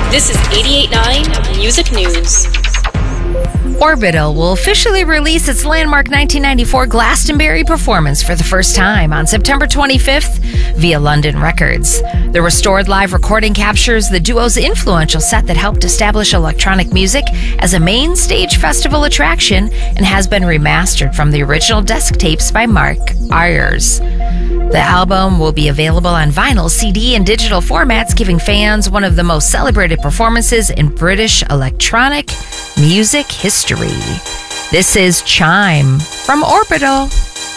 This is 88.9 Music News. Orbital will officially release its landmark 1994 Glastonbury performance for the first time on September 25th via London Records. The restored live recording captures the duo's influential set that helped establish electronic music as a main stage festival attraction and has been remastered from the original desk tapes by Mark Ayers. The album will be available on vinyl, CD, and digital formats, giving fans one of the most celebrated performances in British electronic music history. This is Chime from Orbital.